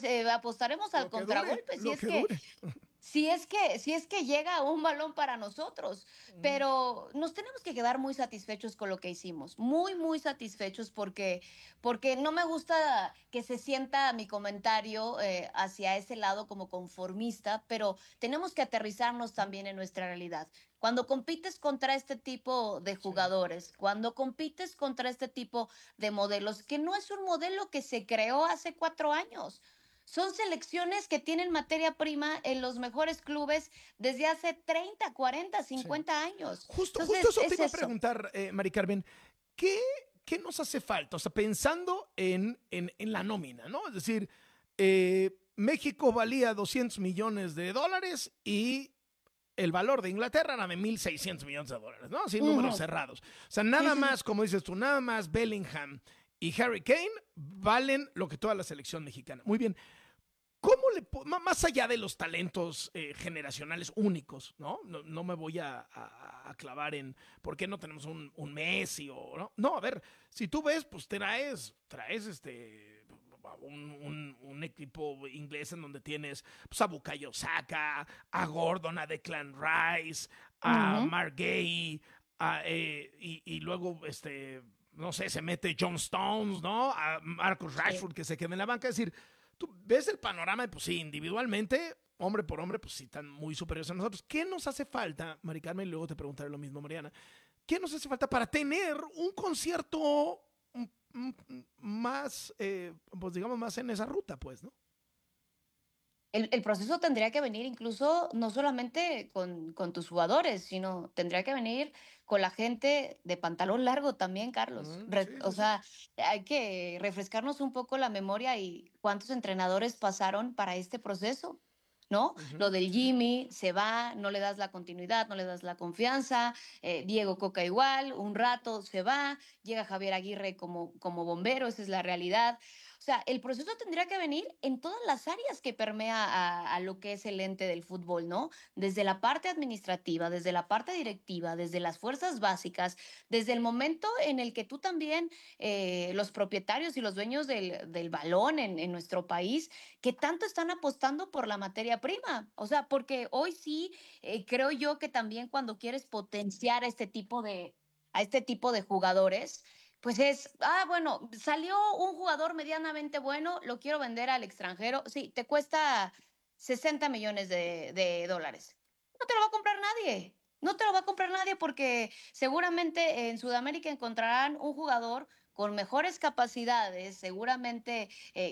apostaremos al Lo que dure, contragolpe, lo que dure. si es que llega un balón para nosotros, Mm, pero nos tenemos que quedar muy satisfechos con lo que hicimos, muy, muy satisfechos porque no me gusta que se sienta mi comentario hacia ese lado como conformista, pero tenemos que aterrizarnos también en nuestra realidad. Cuando compites contra este tipo de sí. jugadores, cuando compites contra este tipo de modelos, que no es un modelo que se creó hace 4 años. Son selecciones que tienen materia prima en los mejores clubes desde hace 30, 40, Sí. 50 años. Justo Entonces, eso te es iba a eso. preguntar, Mari Carmen. ¿Qué, ¿Qué nos hace falta? O sea, pensando en la nómina, ¿no? Es decir, México valía $200 millones y el valor de Inglaterra era de $1,600 millones, ¿no? Así números Ujú. cerrados. O sea, Sí, nada sí, sí. más, como dices tú, nada más Bellingham y Harry Kane valen lo que toda la selección mexicana. Muy bien. ¿Cómo más allá de los talentos generacionales únicos, ¿no? No me voy a clavar en por qué no tenemos un Messi o no. No, a ver, si tú ves, pues traes un equipo inglés en donde tienes pues, a Bukayo Saka, a Gordon, a Declan Rice, a Ujú. Mark Gay, y luego no sé, se mete John Stones, ¿no? A Marcus Sí. Rashford que se queda en la banca. Es decir, tú ves el panorama y pues sí, individualmente, hombre por hombre, pues sí, están muy superiores a nosotros. ¿Qué nos hace falta, Mari Carmen? Y luego te preguntaré lo mismo, Mariana. ¿Qué nos hace falta para tener un concierto más, pues digamos, más en esa ruta, pues, ¿no? El proceso tendría que venir incluso no solamente con tus jugadores, sino tendría que venir con la gente de pantalón largo también, Carlos. Sí, O sí, sí. sea, hay que refrescarnos un poco la memoria y cuántos entrenadores pasaron para este proceso, ¿no? Lo del Sí. Jimmy se va, no le das la continuidad, no le das la confianza. Diego Coca igual, un rato se va, llega Javier Aguirre como bombero, esa es la realidad. O sea, el proceso tendría que venir en todas las áreas que permea a lo que es el ente del fútbol, ¿no? Desde la parte administrativa, desde la parte directiva, desde las fuerzas básicas, desde el momento en el que tú también, los propietarios y los dueños del balón en nuestro país, que tanto están apostando por la materia prima. O sea, porque hoy sí, creo yo que también cuando quieres potenciar a este tipo de jugadores, pues bueno, salió un jugador medianamente bueno, lo quiero vender al extranjero. Sí, te cuesta 60 millones de dólares. No te lo va a comprar nadie. No te lo va a comprar nadie porque seguramente en Sudamérica encontrarán un jugador con mejores capacidades, seguramente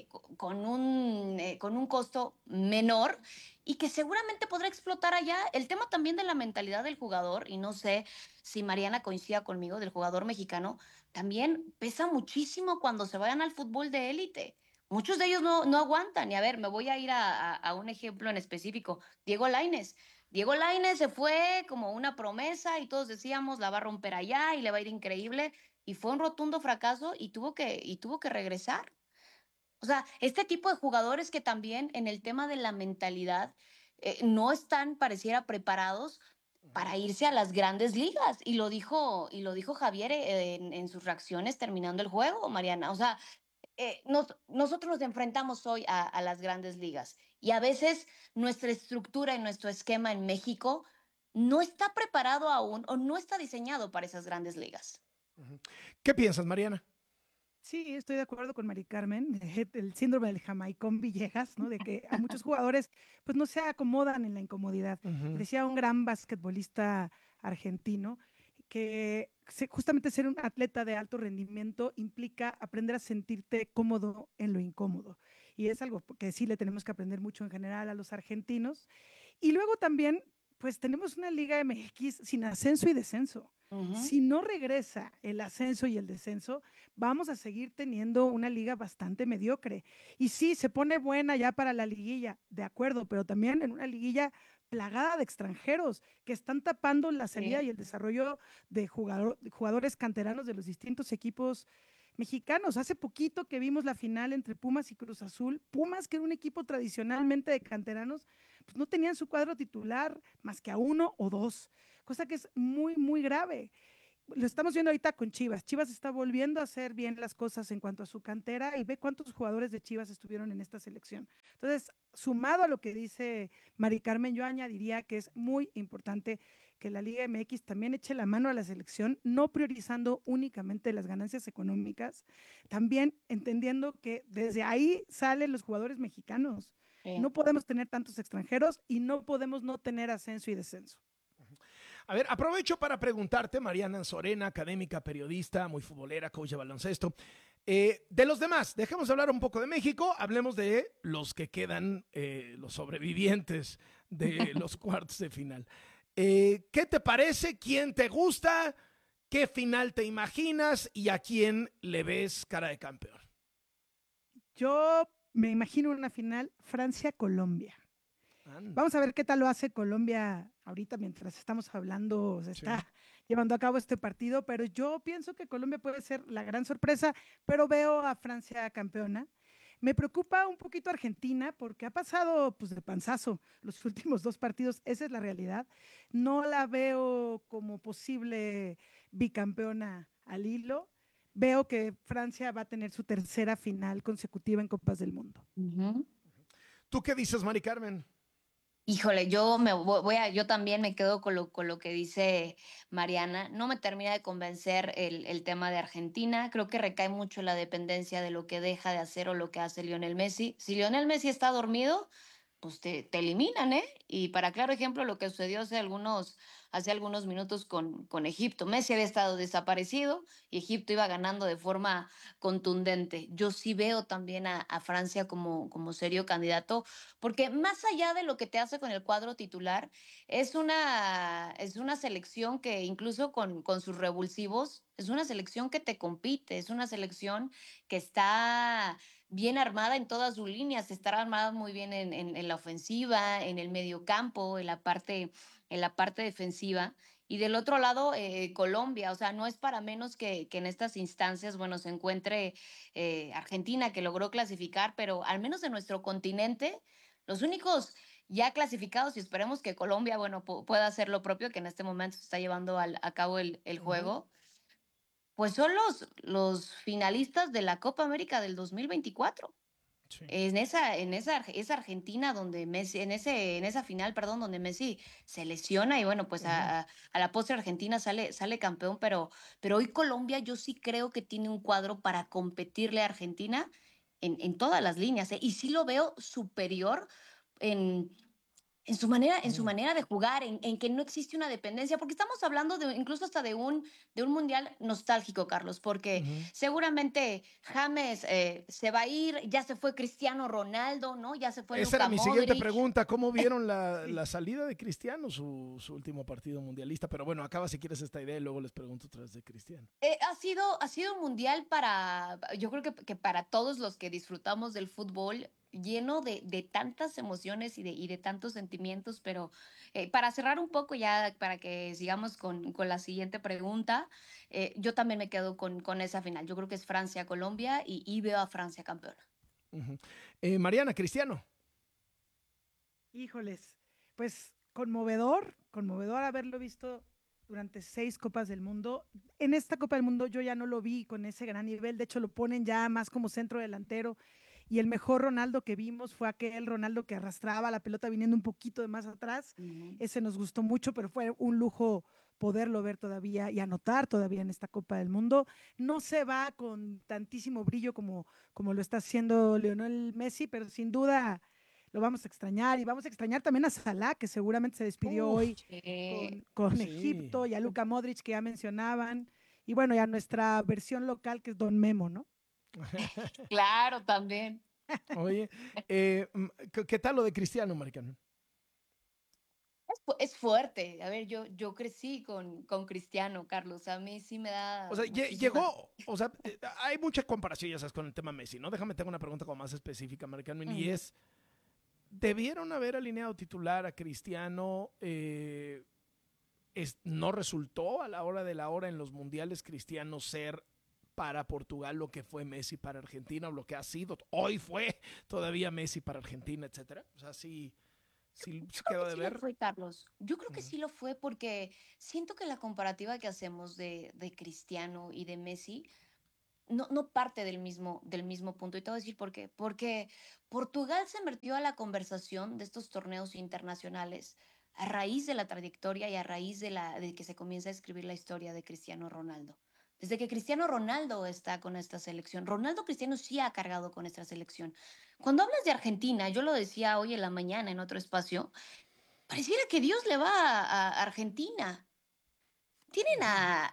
con un costo menor y que seguramente podrá explotar allá. El tema también de la mentalidad del jugador, y no sé si Mariana coincida conmigo, del jugador mexicano, también pesa muchísimo cuando se vayan al fútbol de élite. Muchos de ellos no aguantan. Y a ver, me voy a ir a un ejemplo en específico. Diego Lainez. Diego Lainez se fue como una promesa y todos decíamos la va a romper allá y le va a ir increíble. Y fue un rotundo fracaso y tuvo que regresar. O sea, este tipo de jugadores que también en el tema de la mentalidad no están, pareciera, preparados para irse a las grandes ligas. Y lo dijo Javier en sus reacciones terminando el juego, Mariana. O sea, nosotros nos enfrentamos hoy a las grandes ligas y a veces nuestra estructura y nuestro esquema en México no está preparado aún o no está diseñado para esas grandes ligas. ¿Qué piensas, Mariana? Sí, estoy de acuerdo con Mari Carmen, el síndrome del Jamaicón Villegas, ¿no? De que a muchos jugadores pues no se acomodan en la incomodidad. Decía un gran basquetbolista argentino que justamente ser un atleta de alto rendimiento implica aprender a sentirte cómodo en lo incómodo. Y es algo que sí le tenemos que aprender mucho en general a los argentinos. Y luego también, pues tenemos una Liga MX sin ascenso y descenso. Ujú. Si no regresa el ascenso y el descenso, vamos a seguir teniendo una liga bastante mediocre. Y sí, se pone buena ya para la liguilla, de acuerdo, pero también en una liguilla plagada de extranjeros que están tapando la salida Sí. y el desarrollo de jugadores canteranos de los distintos equipos mexicanos. Hace poquito que vimos la final entre Pumas y Cruz Azul, Pumas, que era un equipo tradicionalmente de canteranos, pues no tenían su cuadro titular más que a uno o dos, cosa que es muy, muy grave. lo estamos viendo ahorita con Chivas. Chivas está volviendo a hacer bien las cosas en cuanto a su cantera y ve cuántos jugadores de Chivas estuvieron en esta selección. Entonces, sumado a lo que dice Mari Carmen, yo añadiría que es muy importante que la Liga MX también eche la mano a la selección, no priorizando únicamente las ganancias económicas, también entendiendo que desde ahí salen los jugadores mexicanos. Sí. No podemos tener tantos extranjeros y no podemos no tener ascenso y descenso. A ver, aprovecho para preguntarte, Mariana Anzorena, académica, periodista, muy futbolera, coach de baloncesto. De los demás, dejemos de hablar un poco de México, hablemos de los que quedan, los sobrevivientes de los cuartos de final. ¿Qué te parece? ¿Quién te gusta? ¿Qué final te imaginas? ¿Y a quién le ves cara de campeón? Yo me imagino una final Francia-Colombia. Vamos a ver qué tal lo hace Colombia ahorita mientras estamos hablando, se está llevando a cabo este partido, pero yo pienso que Colombia puede ser la gran sorpresa, pero veo a Francia campeona. Me preocupa un poquito Argentina porque ha pasado pues de panzazo los últimos dos partidos, esa es la realidad. No la veo como posible bicampeona al hilo. Veo que Francia va a tener su tercera final consecutiva en Copas del Mundo. Uh-huh. ¿Tú qué dices, Mari Carmen? Híjole, yo también me quedo con lo que dice Mariana. No me termina de convencer el tema de Argentina. Creo que recae mucho en la dependencia de lo que deja de hacer o lo que hace Lionel Messi. Si Lionel Messi está dormido, pues te eliminan, ¿eh? Y para claro ejemplo, lo que sucedió hace algunos minutos con Egipto. Messi había estado desaparecido y Egipto iba ganando de forma contundente. Yo sí veo también a Francia como serio candidato, porque más allá de lo que te hace con el cuadro titular, es una selección que incluso con sus revulsivos, es una selección que te compite, es una selección que está bien armada en todas sus líneas, estará armada muy bien en la ofensiva, en el medio campo, en la parte defensiva. Y del otro lado, Colombia, o sea, no es para menos que en estas instancias, bueno, se encuentre Argentina, que logró clasificar, pero al menos en nuestro continente, los únicos ya clasificados, y esperemos que Colombia, bueno, pueda hacer lo propio, que en este momento se está llevando a cabo el juego, pues son los finalistas de la Copa América del 2024. Sí. Esa Argentina donde Messi, en esa final, perdón, donde Messi se lesiona y bueno, pues a la postre Argentina sale campeón, pero hoy Colombia yo sí creo que tiene un cuadro para competirle a Argentina en todas las líneas, ¿eh? Y sí lo veo superior en, en su manera de jugar, en que no existe una dependencia, porque estamos hablando incluso hasta de un mundial nostálgico, Carlos, porque seguramente James se va a ir, ya se fue Cristiano Ronaldo, ¿no? Ya se fue Esa era Luka mi siguiente Modric. pregunta. ¿Cómo vieron la salida de Cristiano, su último partido mundialista? Pero bueno, acaba si quieres esta idea y luego les pregunto otra vez de Cristiano. Ha sido un mundial yo creo que para todos los que disfrutamos del fútbol, lleno de tantas emociones y de tantos sentimientos, pero para cerrar un poco ya, para que sigamos con la siguiente pregunta, yo también me quedo con esa final. Yo creo que es Francia-Colombia y veo a Francia campeona. Mariana, Cristiano. Híjoles, pues conmovedor haberlo visto durante 6 Copas del Mundo. En esta Copa del Mundo yo ya no lo vi con ese gran nivel, de hecho lo ponen ya más como centro delantero y el mejor Ronaldo que vimos fue aquel Ronaldo que arrastraba la pelota viniendo un poquito de más atrás. Ese nos gustó mucho, pero fue un lujo poderlo ver todavía y anotar todavía en esta Copa del Mundo. No se va con tantísimo brillo como lo está haciendo Lionel Messi, pero sin duda lo vamos a extrañar y vamos a extrañar también a Salah, que seguramente se despidió hoy con Sí. Egipto, y a Luka Modric, que ya mencionaban, y bueno, y a nuestra versión local, que es Don Memo, ¿no? Claro, también. Oye, ¿qué tal lo de Cristiano, Maricano? Es fuerte. A ver, yo crecí con Cristiano, Carlos. A mí sí me O da sea, muchísima. llegó, o sea, hay mucha comparación, ya sabes, con el tema Messi, ¿no? Déjame, tengo una pregunta como más específica, Maricano, y es, ¿debieron haber alineado titular a Cristiano? ¿No resultó a la hora de la hora en los mundiales Cristiano ser para Portugal lo que fue Messi para Argentina o lo que ha sido? Hoy fue todavía Messi para Argentina, etcétera. O sea, sí, ¿Sí, sí Creo quedó que de sí lo ver? fue, Carlos. Yo creo que Ujú. sí lo fue porque siento que la comparativa que hacemos de Cristiano y de Messi no parte del mismo punto. Y te voy a decir por qué. Porque Portugal se metió a la conversación de estos torneos internacionales a raíz de la trayectoria y a raíz de que se comienza a escribir la historia de Cristiano Ronaldo. Desde que Cristiano Ronaldo está con esta selección, Ronaldo Cristiano sí ha cargado con esta selección. Cuando hablas de Argentina, yo lo decía hoy en la mañana en otro espacio, pareciera que Dios le va a Argentina. Tienen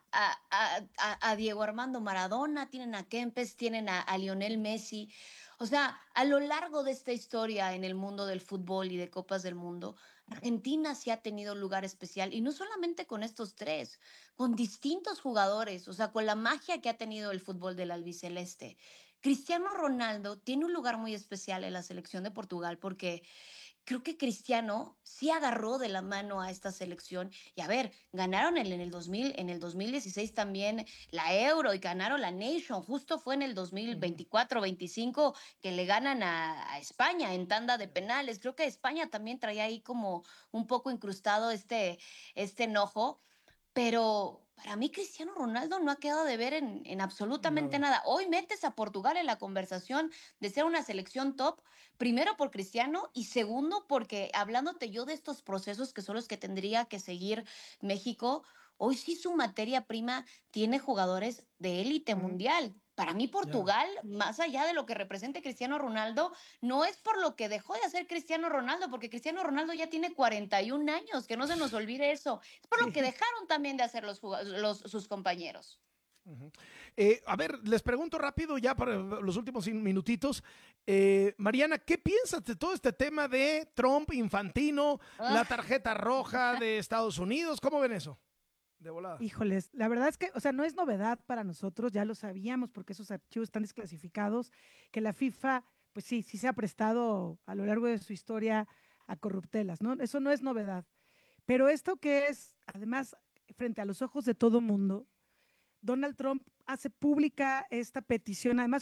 a Diego Armando Maradona, tienen a Kempes, tienen a Lionel Messi. O sea, a lo largo de esta historia en el mundo del fútbol y de Copas del Mundo, Argentina sí ha tenido un lugar especial y no solamente con estos tres, con distintos jugadores, o sea, con la magia que ha tenido el fútbol del albiceleste. Cristiano Ronaldo tiene un lugar muy especial en la selección de Portugal porque creo que Cristiano sí agarró de la mano a esta selección y a ver, ganaron en el 2000, en el 2016 también la Euro y ganaron la Nation, justo fue en el Ujú. 2024-25 que le ganan a España en tanda de penales. Creo que España también traía ahí como un poco incrustado este enojo, pero para mí Cristiano Ronaldo no ha quedado de ver en absolutamente Nada. nada. Hoy metes a Portugal en la conversación de ser una selección top, primero por Cristiano y segundo porque hablándote yo de estos procesos que son los que tendría que seguir México, hoy sí su materia prima tiene jugadores de élite Mm, mundial. Para mí ya. Portugal, más allá de lo que represente Cristiano Ronaldo, no es por lo que dejó de hacer Cristiano Ronaldo, porque Cristiano Ronaldo ya tiene 41 años, que no se nos olvide eso. Es por lo Sí. que dejaron también de hacer sus compañeros. Ujú. A ver, les pregunto rápido ya para los últimos minutitos. Mariana, ¿qué piensas de todo este tema de Trump, Infantino, la Ah, tarjeta roja de Estados Unidos? ¿Cómo ven eso? De volada. Híjoles, la verdad es que, o sea, no es novedad para nosotros, ya lo sabíamos porque esos archivos están desclasificados, que la FIFA, pues sí, sí se ha prestado a lo largo de su historia a corruptelas, ¿no? Eso no es novedad. Pero esto que es, además, frente a los ojos de todo mundo, Donald Trump hace pública esta petición, además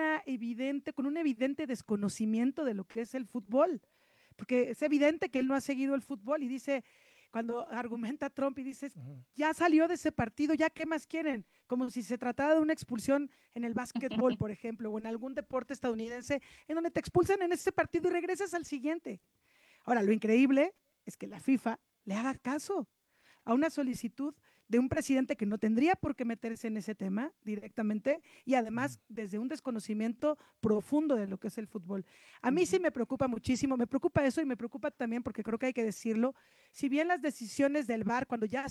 con un evidente desconocimiento de lo que es el fútbol, porque es evidente que él no ha seguido el fútbol y dice, cuando argumenta Trump y dice, Ujú. ya salió de ese partido, ya qué más quieren, como si se tratara de una expulsión en el básquetbol, por ejemplo, o en algún deporte estadounidense, en donde te expulsan en ese partido y regresas al siguiente. Ahora, lo increíble es que la FIFA le haga caso a una solicitud de un presidente que no tendría por qué meterse en ese tema directamente y Ujú. además desde un desconocimiento profundo de lo que es el fútbol. A mí sí me preocupa muchísimo, me preocupa eso y me preocupa también porque creo que hay que decirlo, si bien las decisiones del VAR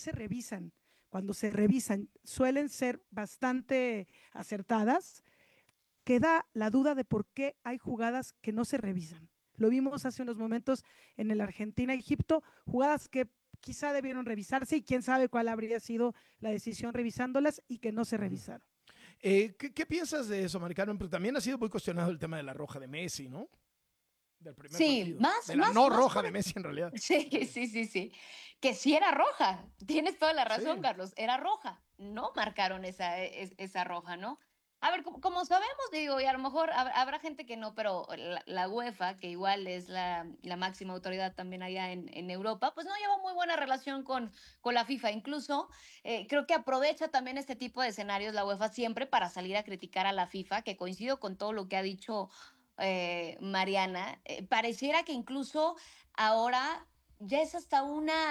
cuando se revisan, suelen ser bastante acertadas, queda la duda de por qué hay jugadas que no se revisan. Lo vimos hace unos momentos en el Argentina-Egipto, jugadas que quizá debieron revisarse y quién sabe cuál habría sido la decisión revisándolas y que no se Ujú. revisaron. ¿Qué piensas de eso, Maricano? Porque también ha sido muy cuestionado el tema de la roja de Messi, ¿no? Del primer sí, partido. más, De la más, no más roja por... de Messi, en realidad. Sí, sí, sí, sí. Que sí era roja. Tienes toda la razón, Sí. Carlos. Era roja. No marcaron esa roja, ¿no? A ver, como sabemos, digo, y a lo mejor habrá gente que no, pero la UEFA, que igual es la máxima autoridad también allá en Europa, pues no lleva muy buena relación con la FIFA. Incluso creo que aprovecha también este tipo de escenarios la UEFA siempre para salir a criticar a la FIFA, que coincido con todo lo que ha dicho Mariana. Pareciera que incluso ahora ya es hasta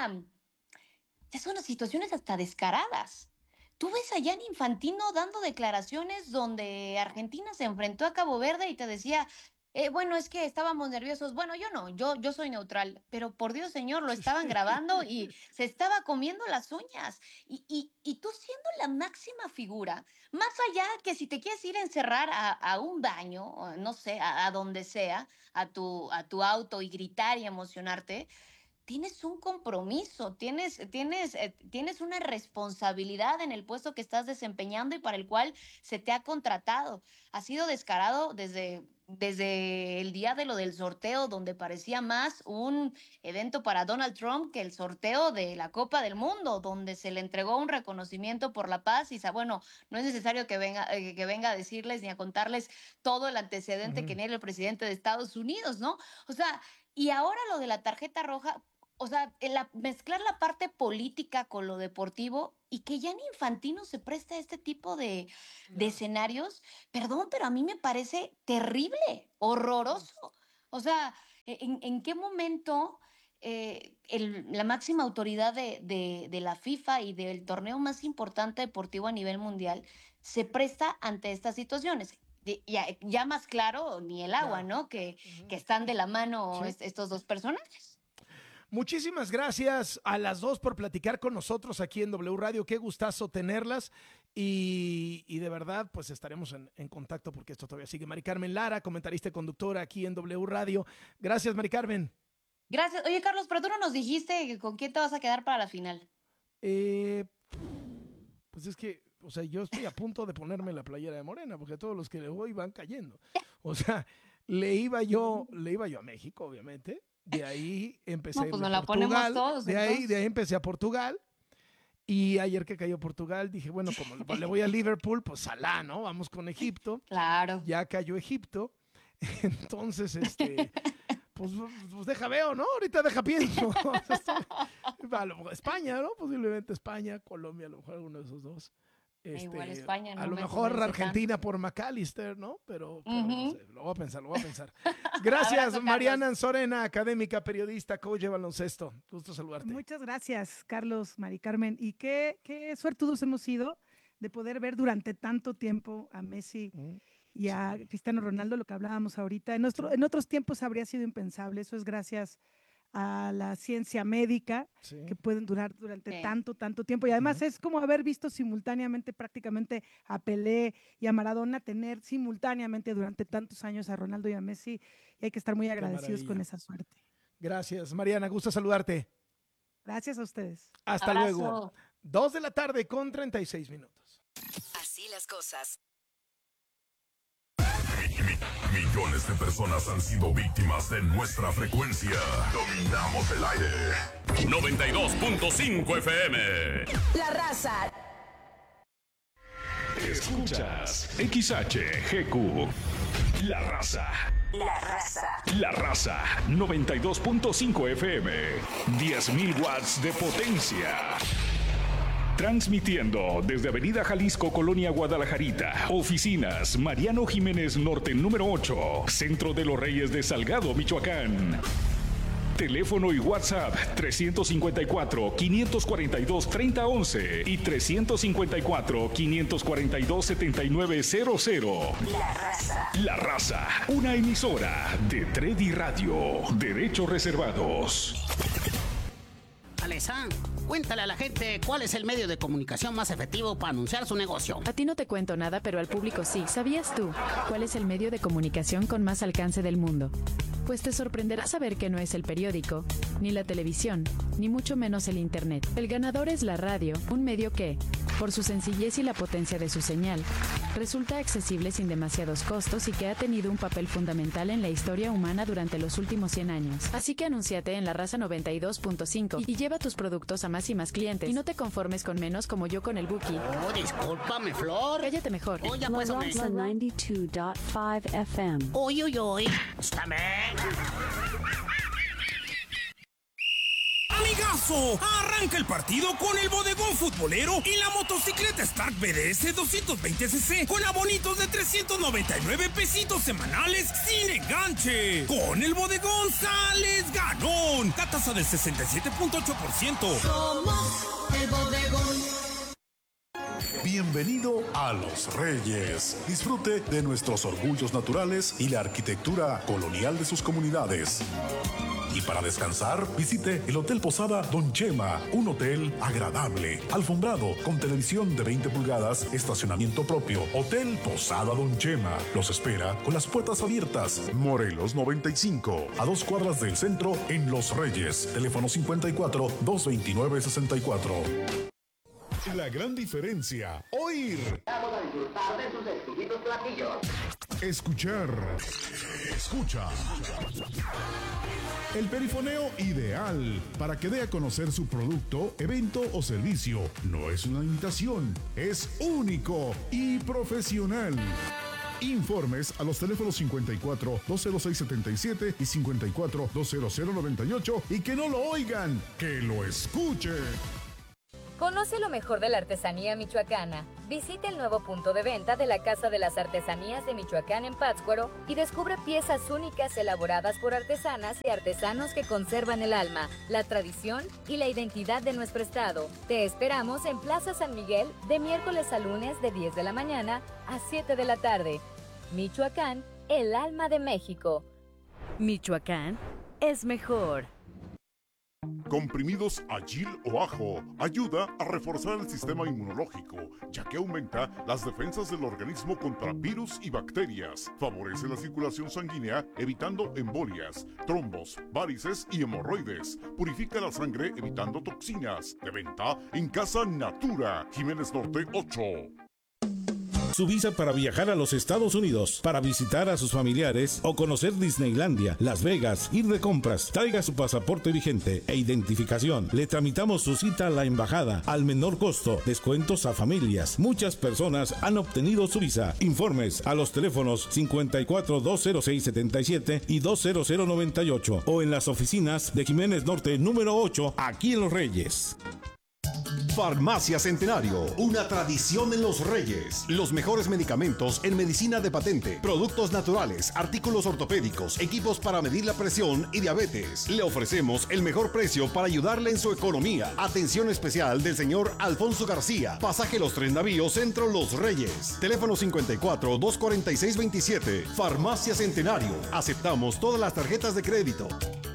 ya son las situaciones hasta descaradas. Tú ves a Gianni Infantino dando declaraciones donde Argentina se enfrentó a Cabo Verde y te decía, bueno, es que estábamos nerviosos. Bueno, yo no, yo soy neutral, pero por Dios, señor, lo estaban grabando y se estaba comiendo las uñas. Y tú siendo la máxima figura, más allá que si te quieres ir a encerrar a un baño, o no sé, a donde sea, a tu auto y gritar y emocionarte, tienes un compromiso, tienes una responsabilidad en el puesto que estás desempeñando y para el cual se te ha contratado. Ha sido descarado desde desde el día de lo del sorteo, donde parecía más un evento para Donald Trump que el sorteo de la Copa del Mundo, donde se le entregó un reconocimiento por la paz y bueno, no es necesario que venga a decirles ni a contarles todo el antecedente que tiene el presidente de Estados Unidos, ¿no? O sea, y ahora lo de la tarjeta roja, o sea, mezclar la parte política con lo deportivo y que ya ni Infantino se presta a este tipo de escenarios, perdón, pero a mí me parece terrible, horroroso. O sea, ¿en qué momento la máxima autoridad de la FIFA y del torneo más importante deportivo a nivel mundial se presta ante estas situaciones? Ya más claro, ni el agua, Claro. ¿no? Que están de la mano Sí. estos dos personajes. Muchísimas gracias a las dos por platicar con nosotros aquí en W Radio. Qué gustazo tenerlas y de verdad pues estaremos en contacto porque esto todavía sigue. Mari Carmen Lara, comentarista y conductora aquí en W Radio. Gracias, Mari Carmen. Gracias. Oye, Carlos, pero tú no nos dijiste con quién te vas a quedar para la final. Pues es que, o sea, yo estoy a punto de ponerme la playera de Morena porque todos los que le voy van cayendo. O sea, le iba yo a México, obviamente. De ahí empecé No, a pues irme nos a la ponemos Portugal. todos, De ahí entonces. empecé a Portugal. Y ayer que cayó Portugal, dije, bueno, como le voy a Liverpool, pues Salah, ¿no? Vamos con Egipto. Claro. Ya cayó Egipto. Entonces, pues deja veo, ¿no? Ahorita deja pienso. España, ¿no? Posiblemente España, Colombia, a lo mejor alguno de esos dos. Igual España, no a lo me mejor convence Argentina tanto. por McAllister, ¿no? Pero Ujú. no sé, lo voy a pensar. Gracias, Abrazo, Mariana Carlos. Anzorena, académica, periodista, coach de baloncesto. Gusto saludarte. Muchas gracias, Carlos, Mari Carmen. Y qué suertudos hemos sido de poder ver durante tanto tiempo a Messi y a Cristiano Ronaldo, lo que hablábamos ahorita. En otros tiempos habría sido impensable. Eso es gracias a la ciencia médica, que pueden durar durante tanto tiempo. Y además es como haber visto simultáneamente prácticamente a Pelé y a Maradona tener simultáneamente durante tantos años a Ronaldo y a Messi. Y hay que estar muy agradecidos con esa suerte. Gracias, Mariana. Gusto saludarte. Gracias a ustedes. Hasta Abrazo. luego. 2:36 p.m. Así las cosas. Millones de personas han sido víctimas de nuestra frecuencia. Dominamos el aire. 92.5 FM. La Raza. Escuchas XHGQ. La Raza. La Raza. La Raza. 92.5 FM. 10.000 watts de potencia. Transmitiendo desde Avenida Jalisco, Colonia Guadalajarita. Oficinas Mariano Jiménez Norte número 8. Centro de los Reyes de Salgado, Michoacán. Teléfono y WhatsApp 354-542-3011 y 354-542-7900. La Raza. La Raza, una emisora de Tredi Radio. Derechos reservados. Alesa, cuéntale a la gente cuál es el medio de comunicación más efectivo para anunciar su negocio. A ti no te cuento nada, pero al público sí. ¿Sabías tú cuál es el medio de comunicación con más alcance del mundo? Pues te sorprenderá saber que no es el periódico, ni la televisión, ni mucho menos el internet. El ganador es la radio, un medio que, por su sencillez y la potencia de su señal, resulta accesible sin demasiados costos y que ha tenido un papel fundamental en la historia humana durante los últimos 100 años. Así que anúnciate en La Raza 92.5 y lleva tus productos a más y más clientes. Y no te conformes con menos como yo con el Buki. Oh, discúlpame, Flor. Cállate mejor. Oh, ya pues, hombre. La Raza 92.5 FM. Uy, uy, uy. Escúchame. ¡Amigazo! Arranca el partido con el bodegón futbolero y la motocicleta Stark BDS 220cc con abonitos de 399 pesitos semanales sin enganche. Con el bodegón sales ganón. La tasa del 67.8%. Somos el bodegón. Bienvenido a Los Reyes. Disfrute de nuestros orgullos naturales y la arquitectura colonial de sus comunidades. Y para descansar, visite el Hotel Posada Don Chema, un hotel agradable, alfombrado, con televisión de 20 pulgadas, estacionamiento propio. Hotel Posada Don Chema los espera con las puertas abiertas. Morelos 95, a 2 cuadras del centro en Los Reyes. Teléfono 54-229-64. La gran diferencia, oír. Vamos a disfrutar de sus exquisitos platillos. Escuchar. Escucha. El perifoneo ideal para que dé a conocer su producto, evento o servicio. No es una imitación, es único y profesional. Informes a los teléfonos 54 206 77 y 54 200 98 y que no lo oigan, que lo escuchen. Conoce lo mejor de la artesanía michoacana. Visita el nuevo punto de venta de la Casa de las Artesanías de Michoacán en Pátzcuaro y descubre piezas únicas elaboradas por artesanas y artesanos que conservan el alma, la tradición y la identidad de nuestro estado. Te esperamos en Plaza San Miguel de miércoles a lunes de 10 de la mañana a 7 de la tarde. Michoacán, el alma de México. Michoacán es mejor. Comprimidos Agil o Ajo ayuda a reforzar el sistema inmunológico, ya que aumenta las defensas del organismo contra virus y bacterias. Favorece la circulación sanguínea, evitando embolias, trombos, varices y hemorroides. Purifica la sangre, evitando toxinas. De venta en Casa Natura, Jiménez Norte 8. Su visa para viajar a los Estados Unidos, para visitar a sus familiares o conocer Disneylandia, Las Vegas, ir de compras. Traiga su pasaporte vigente e identificación. Le tramitamos su cita a la embajada al menor costo. Descuentos a familias. Muchas personas han obtenido su visa. Informes a los teléfonos 54 206 77 y 200 98 o en las oficinas de Jiménez Norte número 8, aquí en Los Reyes. Farmacia Centenario, una tradición en Los Reyes. Los mejores medicamentos en medicina de patente, productos naturales, artículos ortopédicos, equipos para medir la presión y diabetes. Le ofrecemos el mejor precio para ayudarle en su economía. Atención especial del señor Alfonso García, pasaje Los Tres Navíos, Centro Los Reyes. Teléfono 54 246 27. Farmacia Centenario. Aceptamos todas las tarjetas de crédito.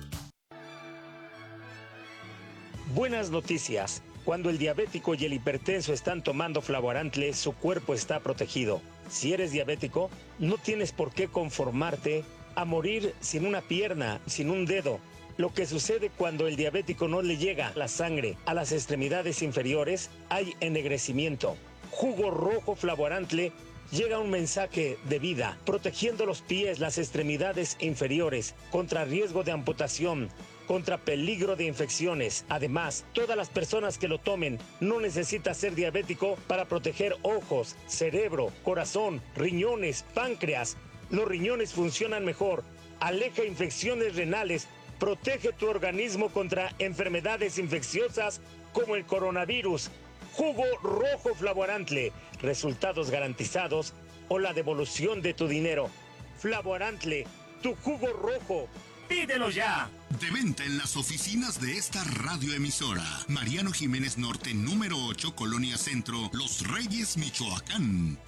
Buenas noticias. Cuando el diabético y el hipertenso están tomando Flavorantle, su cuerpo está protegido. Si eres diabético, no tienes por qué conformarte a morir sin una pierna, sin un dedo. Lo que sucede cuando el diabético no le llega la sangre a las extremidades inferiores, hay ennegrecimiento. Jugo rojo Flavorantle llega un mensaje de vida, protegiendo los pies, las extremidades inferiores, contra riesgo de amputación, contra peligro de infecciones. Además, todas las personas que lo tomen no necesitan ser diabético para proteger ojos, cerebro, corazón, riñones, páncreas. Los riñones funcionan mejor, aleja infecciones renales, protege tu organismo contra enfermedades infecciosas como el coronavirus. Jugo rojo Flavorantle, resultados garantizados o la devolución de tu dinero. Flavorantle, tu jugo rojo. ¡Pídelo ya! De venta en las oficinas de esta radioemisora. Mariano Jiménez Norte, número 8, Colonia Centro, Los Reyes, Michoacán.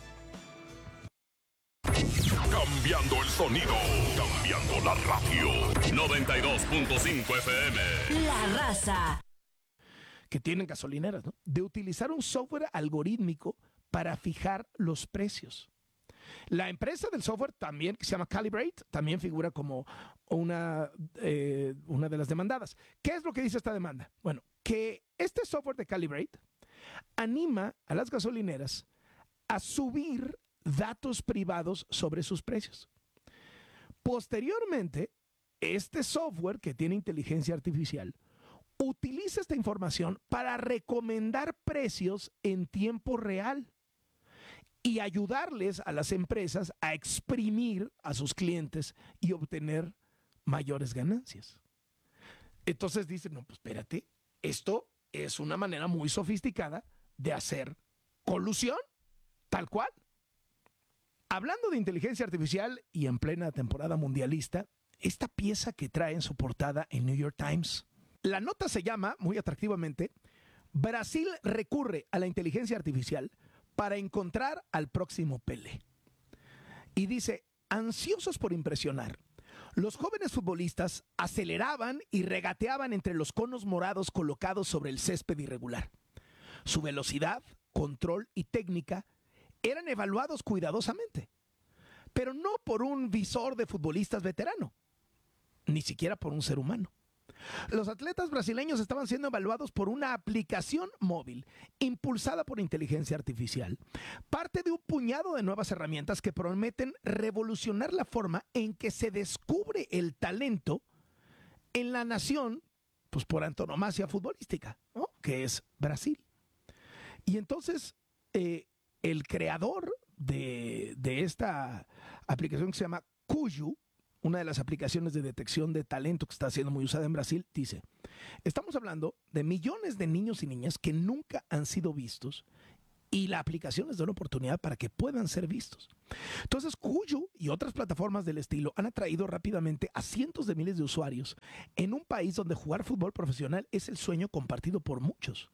Cambiando el sonido, cambiando la radio. 92.5 FM. La Raza. Que tienen gasolineras, ¿no? De utilizar un software algorítmico para fijar los precios. La empresa del software también, que se llama Calibrate, también figura como una de las demandadas. ¿Qué es lo que dice esta demanda? Bueno, que este software de Calibrate anima a las gasolineras a subir datos privados sobre sus precios. Posteriormente, este software que tiene inteligencia artificial utiliza esta información para recomendar precios en tiempo real y ayudarles a las empresas a exprimir a sus clientes y obtener mayores ganancias. Entonces dicen, no, pues espérate, esto es una manera muy sofisticada de hacer colusión, tal cual. Hablando de inteligencia artificial y en plena temporada mundialista, esta pieza que trae en su portada en New York Times, la nota se llama, muy atractivamente, Brasil recurre a la inteligencia artificial para encontrar al próximo Pelé. Y dice, ansiosos por impresionar, los jóvenes futbolistas aceleraban y regateaban entre los conos morados colocados sobre el césped irregular. Su velocidad, control y técnica eran evaluados cuidadosamente, pero no por un visor de futbolistas veterano, ni siquiera por un ser humano. Los atletas brasileños estaban siendo evaluados por una aplicación móvil impulsada por inteligencia artificial, parte de un puñado de nuevas herramientas que prometen revolucionar la forma en que se descubre el talento en la nación, pues por antonomasia futbolística, ¿no? Que es Brasil. Y entonces el creador de esta aplicación que se llama Cuyu, una de las aplicaciones de detección de talento que está siendo muy usada en Brasil, dice: estamos hablando de millones de niños y niñas que nunca han sido vistos y la aplicación les da una oportunidad para que puedan ser vistos. Entonces, Cuyu y otras plataformas del estilo han atraído rápidamente a cientos de miles de usuarios en un país donde jugar fútbol profesional es el sueño compartido por muchos.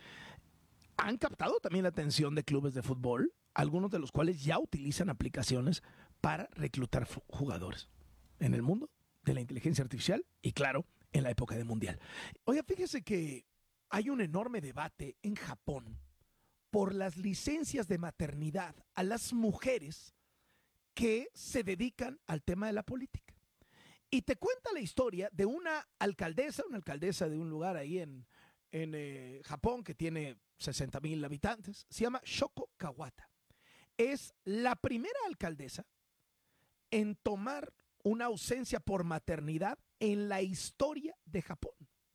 Han captado también la atención de clubes de fútbol, algunos de los cuales ya utilizan aplicaciones para reclutar jugadores en el mundo de la inteligencia artificial y, claro, en la época de mundial. Oiga, fíjese que hay un enorme debate en Japón por las licencias de maternidad a las mujeres que se dedican al tema de la política. Y te cuenta la historia de una alcaldesa de un lugar ahí en Japón que tiene 60,000 habitantes. Se llama Shoko Kawata. Es la primera alcaldesa en tomar una ausencia por maternidad en la historia de Japón.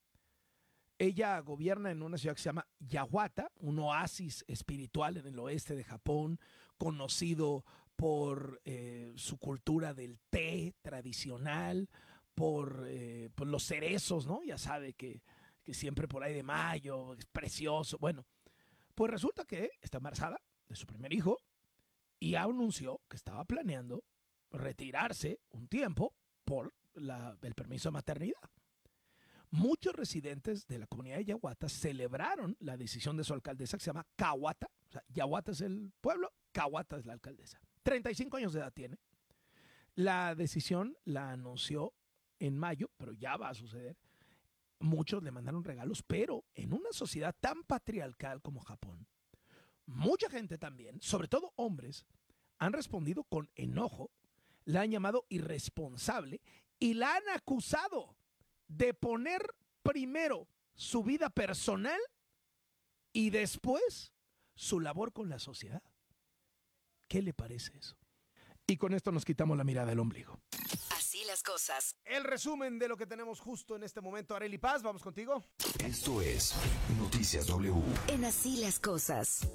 Ella gobierna en una ciudad que se llama Yawata, un oasis espiritual en el oeste de Japón, conocido por su cultura del té tradicional, por los cerezos, ¿no? Ya sabe que siempre por ahí de mayo, es precioso. Bueno, pues resulta que está embarazada de su primer hijo y anunció que estaba planeando retirarse un tiempo por el permiso de maternidad. Muchos residentes de la comunidad de Yawata celebraron la decisión de su alcaldesa, que se llama Kawata. O sea, Yawata es el pueblo, Kawata es la alcaldesa. 35 años de edad tiene. La decisión la anunció en mayo, pero ya va a suceder. Muchos le mandaron regalos, pero en una sociedad tan patriarcal como Japón, mucha gente también, sobre todo hombres, han respondido con enojo, la han llamado irresponsable y la han acusado de poner primero su vida personal y después su labor con la sociedad. ¿Qué le parece eso? Y con esto nos quitamos la mirada del ombligo. Así las cosas. El resumen de lo que tenemos justo en este momento. Arely Paz, vamos contigo. Esto es Noticias W. En Así las cosas.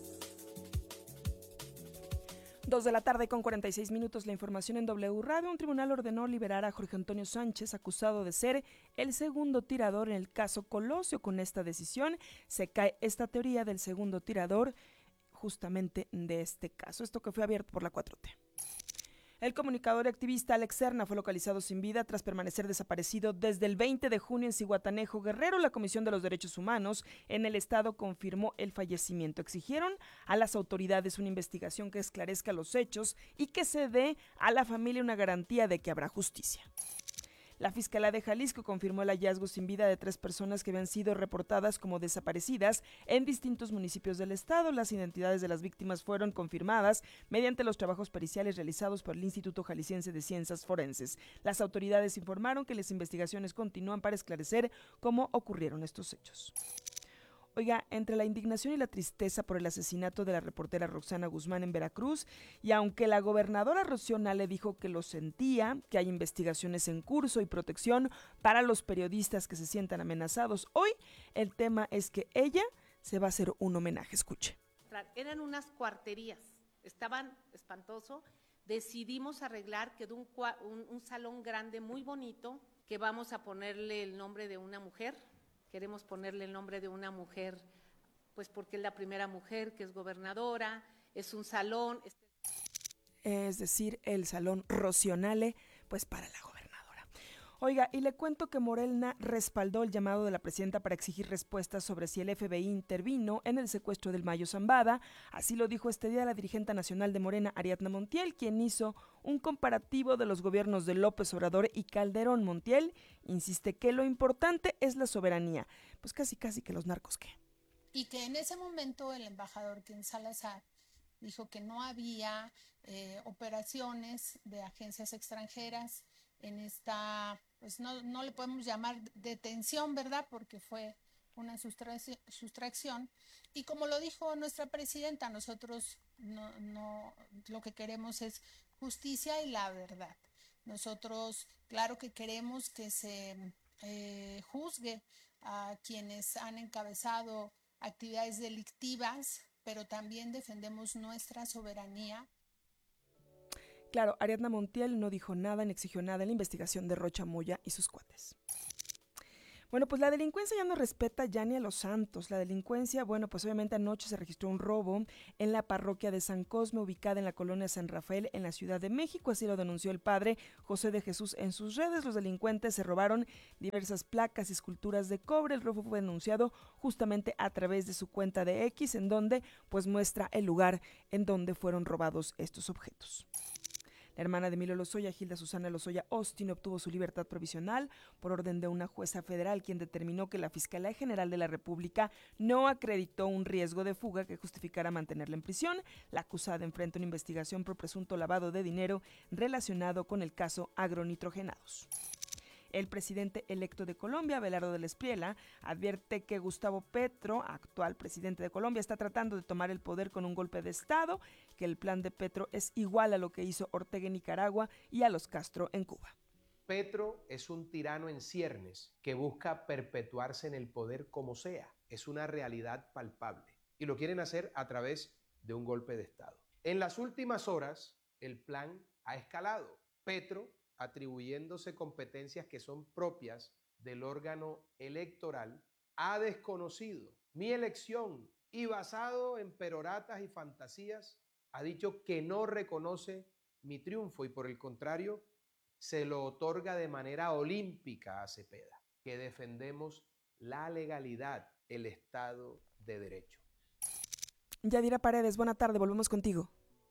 2:46 p.m. La información en W Radio. Un tribunal ordenó liberar a Jorge Antonio Sánchez, acusado de ser el segundo tirador en el caso Colosio. Con esta decisión se cae esta teoría del segundo tirador justamente de este caso. Esto que fue abierto por la 4T. El comunicador y activista Alex Serna fue localizado sin vida tras permanecer desaparecido desde el 20 de junio en Zihuatanejo, Guerrero. La Comisión de los Derechos Humanos en el estado confirmó el fallecimiento. Exigieron a las autoridades una investigación que esclarezca los hechos y que se dé a la familia una garantía de que habrá justicia. La Fiscalía de Jalisco confirmó el hallazgo sin vida de 3 personas que habían sido reportadas como desaparecidas en distintos municipios del estado. Las identidades de las víctimas fueron confirmadas mediante los trabajos periciales realizados por el Instituto Jalisciense de Ciencias Forenses. Las autoridades informaron que las investigaciones continúan para esclarecer cómo ocurrieron estos hechos. Oiga, entre la indignación y la tristeza por el asesinato de la reportera Roxana Guzmán en Veracruz, y aunque la gobernadora Rocío Nale dijo que lo sentía, que hay investigaciones en curso y protección para los periodistas que se sientan amenazados, hoy el tema es que ella se va a hacer un homenaje. Escuche. Eran unas cuarterías, estaban espantoso. Decidimos arreglar, quedó un salón grande muy bonito, que vamos a ponerle el nombre de una mujer. Queremos ponerle el nombre de una mujer, pues porque es la primera mujer que es gobernadora, es un salón. Es decir, el salón Rocío Nale, pues para la gobernadora. Oiga, y le cuento que Morena respaldó el llamado de la presidenta para exigir respuestas sobre si el FBI intervino en el secuestro del Mayo Zambada. Así lo dijo este día la dirigente nacional de Morena, Ariadna Montiel, quien hizo un comparativo de los gobiernos de López Obrador y Calderón. Montiel insiste que lo importante es la soberanía. Pues casi que los narcos, ¿qué? Y que en ese momento el embajador Ken Salazar dijo que no había operaciones de agencias extranjeras, en esta, pues no le podemos llamar detención, ¿verdad? Porque fue una sustracción. Y como lo dijo nuestra presidenta, nosotros no lo que queremos es justicia y la verdad. Nosotros, claro que queremos que se juzgue a quienes han encabezado actividades delictivas, pero también defendemos nuestra soberanía. Claro, Ariadna Montiel no dijo nada ni exigió nada en la investigación de Rocha Moya y sus cuates. Bueno, pues la delincuencia ya no respeta ya ni a los santos. La delincuencia, bueno, pues obviamente anoche se registró un robo en la parroquia de San Cosme, ubicada en la colonia San Rafael, en la Ciudad de México. Así lo denunció el padre José de Jesús en sus redes. Los delincuentes se robaron diversas placas y esculturas de cobre. El robo fue denunciado justamente a través de su cuenta de X, en donde pues muestra el lugar en donde fueron robados estos objetos. La hermana de Emilio Lozoya, Gilda Susana Lozoya Austin, obtuvo su libertad provisional por orden de una jueza federal, quien determinó que la Fiscalía General de la República no acreditó un riesgo de fuga que justificara mantenerla en prisión. La acusada enfrenta una investigación por presunto lavado de dinero relacionado con el caso agronitrogenados. El presidente electo de Colombia, Abelardo del Espriella, advierte que Gustavo Petro, actual presidente de Colombia, está tratando de tomar el poder con un golpe de Estado, que el plan de Petro es igual a lo que hizo Ortega en Nicaragua y a los Castro en Cuba. Petro es un tirano en ciernes que busca perpetuarse en el poder como sea. Es una realidad palpable y lo quieren hacer a través de un golpe de Estado. En las últimas horas, el plan ha escalado. Petro, atribuyéndose competencias que son propias del órgano electoral, ha desconocido mi elección y, basado en peroratas y fantasías, ha dicho que no reconoce mi triunfo y, por el contrario, se lo otorga de manera olímpica a Cepeda, que defendemos la legalidad, el Estado de Derecho. Yadira Paredes, buena tarde, volvemos contigo.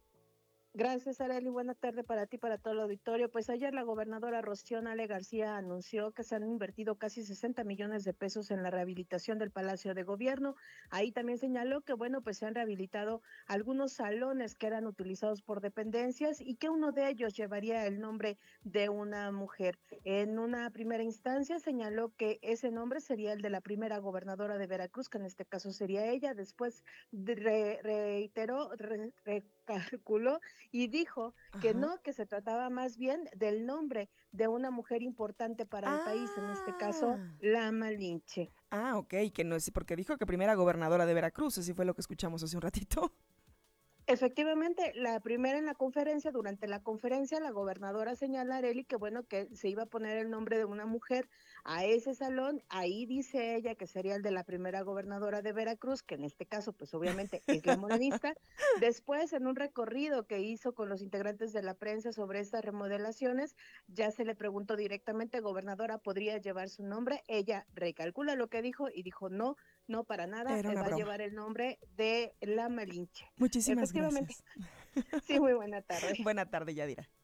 Gracias, Arely. Buena tarde para ti, para todo el auditorio. Pues ayer la gobernadora Rocío Nale García anunció que se han invertido casi 60 millones de pesos en la rehabilitación del Palacio de Gobierno. Ahí también señaló que, bueno, pues se han rehabilitado algunos salones que eran utilizados por dependencias y que uno de ellos llevaría el nombre de una mujer. En una primera instancia señaló que ese nombre sería el de la primera gobernadora de Veracruz, que en este caso sería ella. Después recalculó y dijo que no, que se trataba más bien del nombre de una mujer importante para el país, en este caso, la Malinche. Ok, que no es porque dijo que primera gobernadora de Veracruz, así fue lo que escuchamos hace un ratito. Efectivamente, la primera en la conferencia, durante la conferencia, la gobernadora señala, Arely, que bueno, que se iba a poner el nombre de una mujer a ese salón. Ahí dice ella que sería el de la primera gobernadora de Veracruz, que en este caso, pues obviamente es la morenista. Después, en un recorrido que hizo con los integrantes de la prensa sobre estas remodelaciones, ya se le preguntó directamente, gobernadora, ¿podría llevar su nombre? Ella recalcula lo que dijo y dijo, no, para nada, va a llevar el nombre de la Malinche. Muchísimas gracias. Sí, muy buena tarde. Buena tarde, Yadira.